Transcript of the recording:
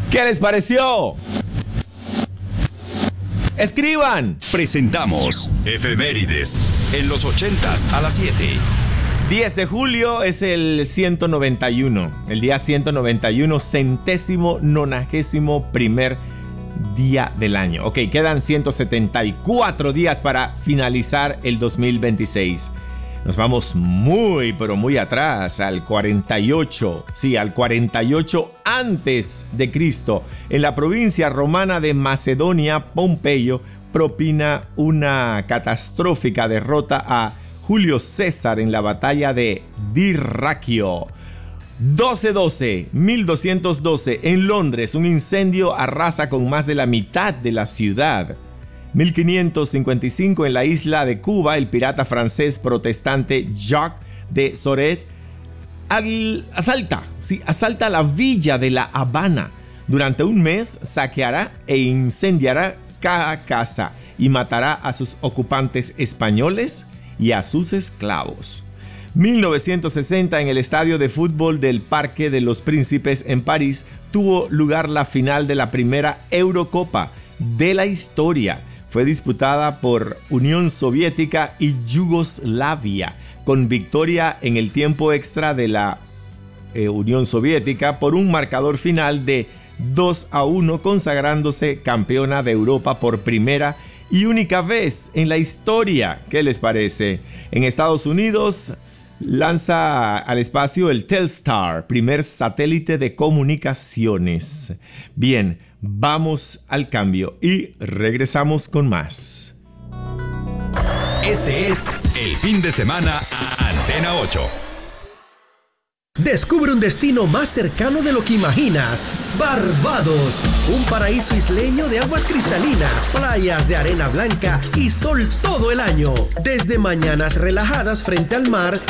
¿Qué les pareció? Escriban. Presentamos Efemérides en los 80s a las 7. 10 de julio es el 191, el día 191, 191º día del año. Ok, quedan 174 días para finalizar el 2026. Nos vamos muy, pero muy atrás, al 48, sí, al 48 antes de Cristo. En la provincia romana de Macedonia, Pompeyo propina una catastrófica derrota a Julio César en la batalla de Dirraquio. 1212, en Londres, un incendio arrasa con más de la mitad de la ciudad. 1555, en la isla de Cuba, el pirata francés protestante Jacques de Soret asalta la villa de La Habana. Durante un mes saqueará e incendiará cada casa y matará a sus ocupantes españoles y a sus esclavos. 1960, en el estadio de fútbol del Parque de los Príncipes en París, tuvo lugar la final de la primera Eurocopa de la historia. Fue disputada por Unión Soviética y Yugoslavia, con victoria en el tiempo extra de la Unión Soviética por un marcador final de 2-1, consagrándose campeona de Europa por primera y única vez en la historia. ¿Qué les parece? En Estados Unidos lanza al espacio el Telstar, primer satélite de comunicaciones. Bien, vamos al cambio y regresamos con más. Este es el fin de semana a Antena 8. Descubre un destino más cercano de lo que imaginas. Barbados, un paraíso isleño de aguas cristalinas, playas de arena blanca y sol todo el año. Desde mañanas relajadas frente al mar